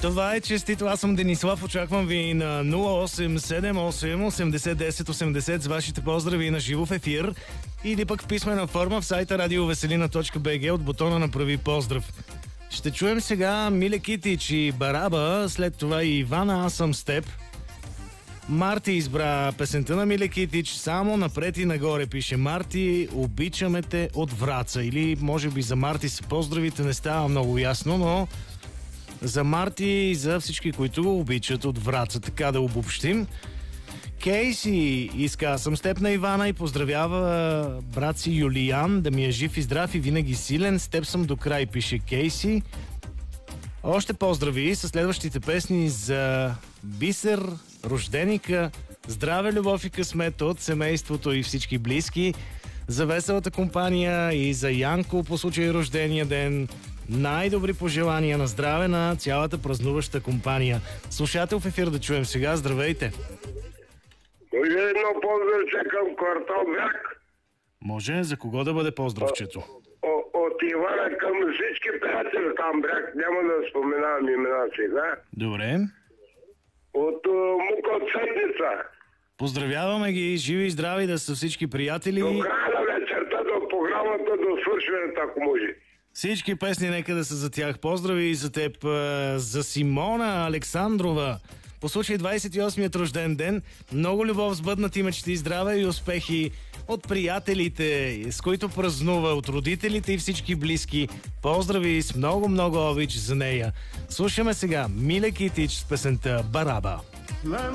Това е честито. Аз съм Денислав. Очаквам ви на 0878 80 10 80 с вашите поздрави на живо в ефир или пък в писмена форма в сайта radioveselina.bg от бутона Направи поздрав. Ще чуем сега Миле Китич и Бараба, след това и Ивана, Аз съм с теб. Марти избра песента на Миле Китич, Само напред и нагоре, пише Марти, Обичаме те от Враца. Или може би за Марти са поздравите, не става много ясно, но за Марти и за всички, които го обичат от Враца, така да обобщим. Кейси иска Аз съм с теб на Ивана и поздравява брат си Юлиян, да ми е жив и здрав и винаги силен. С теб съм до край, пише Кейси. Още поздрави с следващите песни за Бисер, Рожденика, Здраве, любов и късмет от семейството и всички близки, за веселата компания и за Янко по случай рождения ден. Най-добри пожелания на здраве на цялата празнуваща компания. Слушател в ефир да чуем сега. Здравейте! Може едно поздравче към квартал Бряг. Може. За кого да бъде поздравчето? От Ивана към всички приятели там Бряг. Няма да споменавам имена сега. Добре. От Мука от Седница. Поздравяваме ги, живи и здрави да са всички приятели. До края на вечерта, до програмата, до свършването, ако може. Всички песни нека да са за тях. Поздрави и за теб, за Симона Александрова. По случай 28-ят рожден ден, много любов, сбъднати мечти, здраве и успехи от приятелите, с които празнува, от родителите и всички близки. Поздрави с много обич за нея. Слушаме сега Миле Китич с песента Бараба.